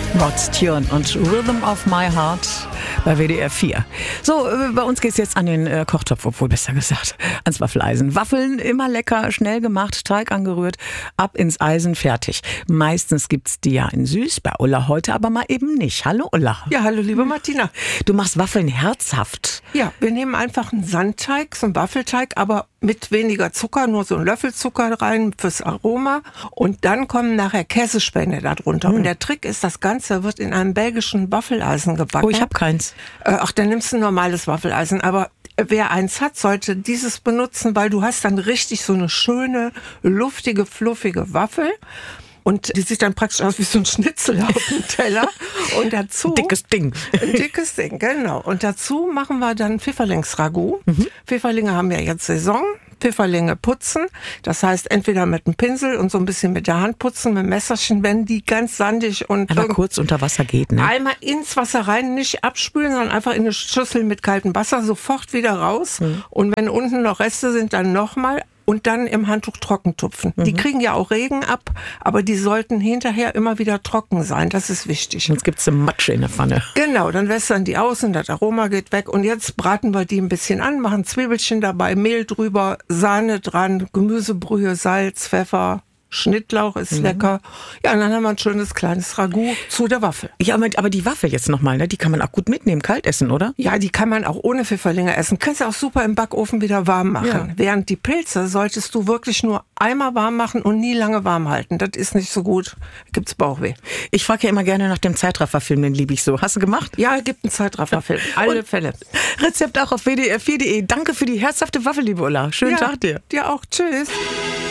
Rod Stewart und Rhythm of My Heart bei WDR 4. So, bei uns geht es jetzt an den Kochtopf, obwohl besser gesagt ans Waffeleisen. Waffeln, immer lecker, schnell gemacht, Teig angerührt, ab ins Eisen, fertig. Meistens gibt's die ja in süß, bei Ulla heute aber mal eben nicht. Hallo Ulla. Ja, hallo liebe Martina. Du machst Waffeln herzhaft. Ja, wir nehmen einfach einen Sandteig, so einen Waffelteig, aber mit weniger Zucker, nur so einen Löffel Zucker rein fürs Aroma. Und dann kommen nachher Käsespäne da drunter. Und der Trick ist, das Ganze wird in einem belgischen Waffeleisen gebacken. Oh, ich habe keins. Ach, dann nimmst du ein normales Waffeleisen. Aber wer eins hat, sollte dieses benutzen, weil du hast dann richtig so eine schöne, luftige, fluffige Waffel. Und die sieht dann praktisch aus wie so ein Schnitzel auf dem Teller. Und dazu... Dickes Ding. Ein dickes Ding, genau. Und dazu machen wir dann Pfifferlingsragout. Pfifferlinge haben ja jetzt Saison. Pfifferlinge putzen. Das heißt, entweder mit einem Pinsel und so ein bisschen mit der Hand putzen, mit dem Messerchen, wenn die ganz sandig und... Aber kurz unter Wasser geht, ne? Einmal ins Wasser rein, nicht abspülen, sondern einfach in eine Schüssel mit kaltem Wasser, sofort wieder raus. Und wenn unten noch Reste sind, dann nochmal. Und dann im Handtuch trocken tupfen. Die kriegen ja auch Regen ab, aber die sollten hinterher immer wieder trocken sein. Das ist wichtig. Sonst gibt's so Matsche in der Pfanne. Genau, dann wässern die aus und das Aroma geht weg. Und jetzt braten wir die ein bisschen an, machen Zwiebelchen dabei, Mehl drüber, Sahne dran, Gemüsebrühe, Salz, Pfeffer. Schnittlauch ist lecker. Ja, und dann haben wir ein schönes kleines Ragout zu der Waffel. Ja, aber die Waffel jetzt nochmal, ne? Die kann man auch gut mitnehmen, kalt essen, oder? Ja, die kann man auch ohne Pfifferlinge essen. Kannst du auch super im Backofen wieder warm machen. Ja. Während die Pilze solltest du wirklich nur einmal warm machen und nie lange warm halten. Das ist nicht so gut. Gibt's Bauchweh. Ich frage ja immer gerne nach dem Zeitrafferfilm, den liebe ich so. Hast du gemacht? Ja, gibt einen Zeitrafferfilm. Alle Fälle. Rezept auch auf WDR4.de. Danke für die herzhafte Waffel, liebe Ulla. Schönen Tag dir. Dir auch. Tschüss.